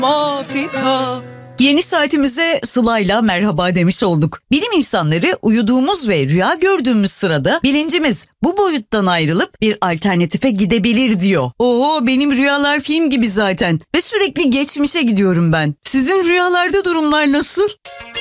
Mafita. Yeni saatimize Sıla'yla merhaba demiş olduk. Bilim insanları uyuduğumuz ve rüya gördüğümüz sırada bilincimiz bu boyuttan ayrılıp bir alternatife gidebilir diyor. Oho, benim rüyalar film gibi zaten ve sürekli geçmişe gidiyorum ben. Sizin rüyalarda durumlar nasıl?